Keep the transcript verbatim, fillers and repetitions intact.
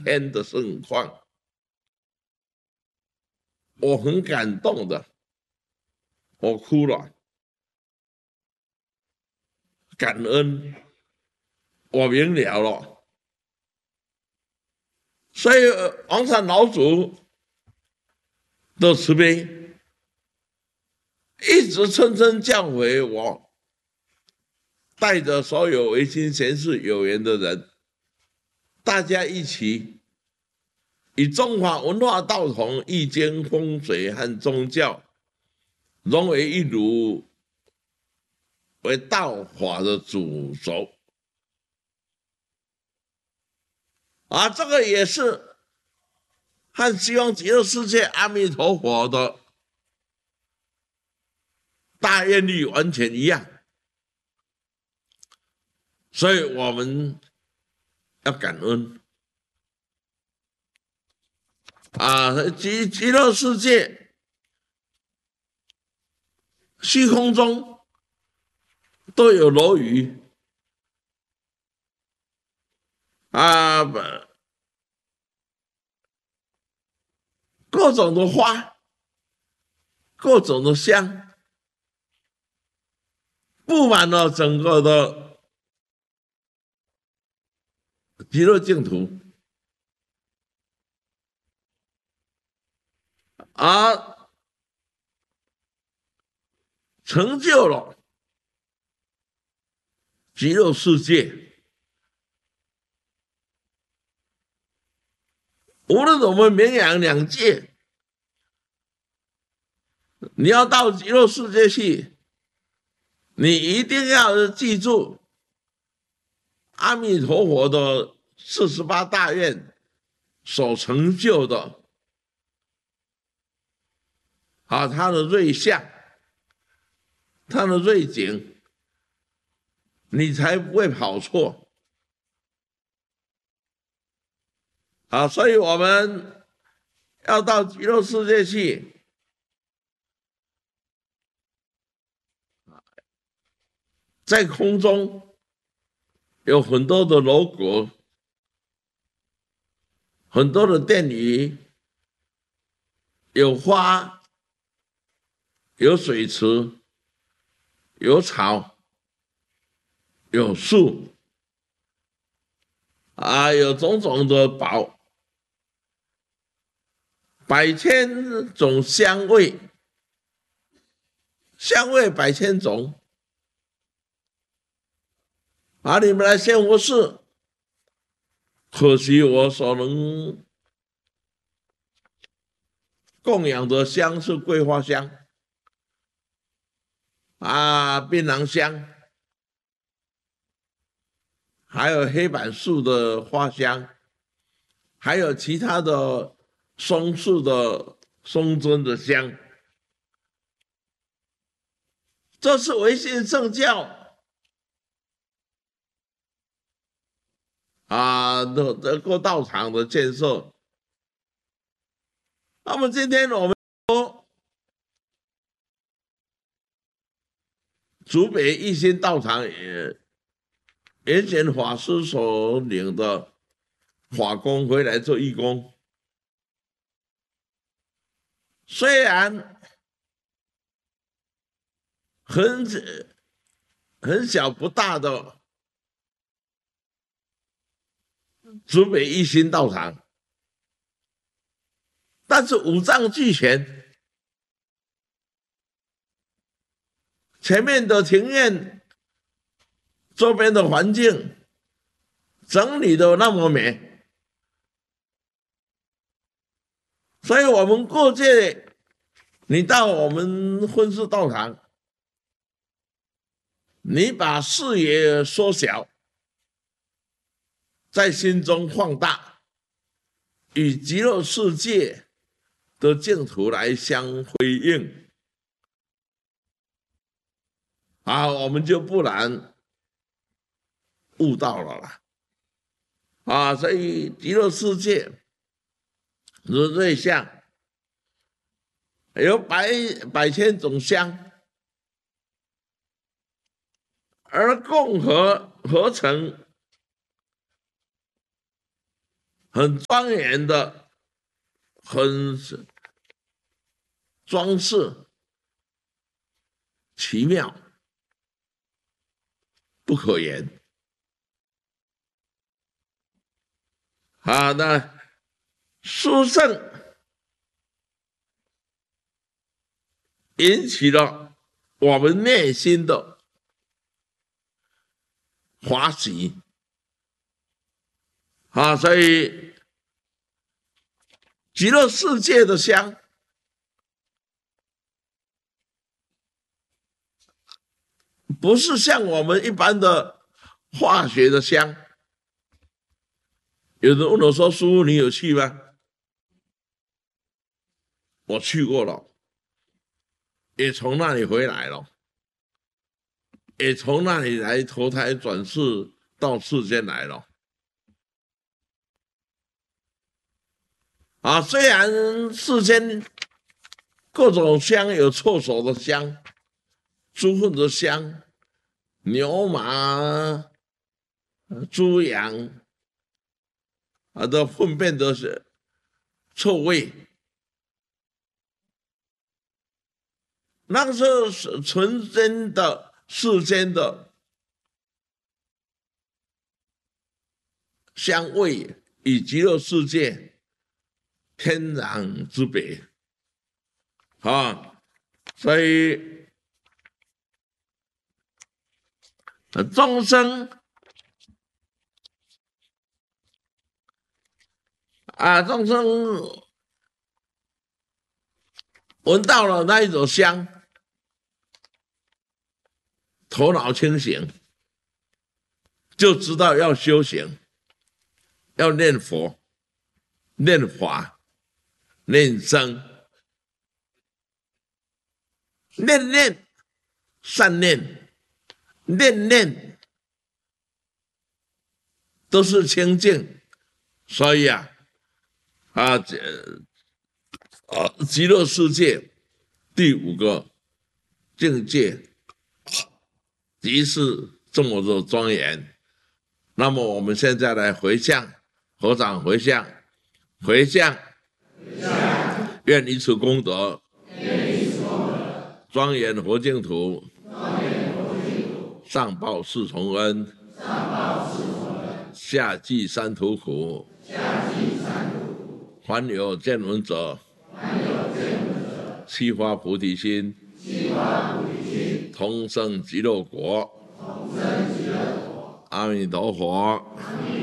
天的盛况，我很感动的，我哭了，感恩，我明了了。所以王禅老祖的慈悲，一直谆谆教诲我，带着所有维新贤士有缘的人，大家一起以中华文化道统、易经、风水和宗教融为一炉，为道法的主轴。啊，这个也是和西方极乐世界阿弥陀佛的大愿力完全一样，所以我们要感恩啊！极极乐世界虚空中都有楼宇啊，各种的花，各种的香，布满了整个的极乐净土，而成就了极乐世界。无论我们名扬两界，你要到极乐世界去，你一定要记住阿弥陀佛的四十八大愿所成就的啊，他的瑞相，他的瑞景，你才不会跑错。啊，所以我们要到极乐世界去，在空中有很多的楼阁，很多的殿宇，有花，有水池，有草，有树，啊，有种种的宝。百千种香味，香味百千种。啊，你们来仙佛寺，可惜我所能供养的香是桂花香，啊，槟榔香，还有黑板树的花香，还有其他的松树的松针的香。这是唯信圣教啊的这个道场的建设。那么今天我们说竹北一心道场也圆显法师所领的法工回来做义工，虽然很很小不大的竹北一心道场，但是五脏俱全，前面的庭院周边的环境整理的那么美，所以我们过界，你到我们婚事道场，你把视野缩小，在心中放大，与极乐世界的净土来相辉映啊，我们就不然悟到了啦啊！所以极乐世界如瑞相，有百百千种香，而共合合成很庄严的，很装饰，奇妙，不可言。啊，那殊胜引起了我们内心的欢喜啊，所以极乐世界的香不是像我们一般的化学的香。有人问我说：“师父，你有去吗？”我去过了，也从那里回来了，也从那里来投胎转世到世间来了。啊，虽然世间各种香有臭手的香、猪粪的香、牛马、猪羊啊的粪便的臭味，那是纯真的世间的香味，与极乐世界天壤之别啊！所以众生啊，众生闻到了那一种香，头脑清醒，就知道要修行，要念佛、念法、念僧，念念善念，念念都是清净，所以啊，啊，这啊，极乐世界第五个境界，即是这么的庄严。那么我们现在来回向，合掌回向，回向，愿以此功德，庄严佛净土，上报四重恩，下济三途苦，凡有见闻者，悉发菩提心，同生极乐国。阿弥陀佛。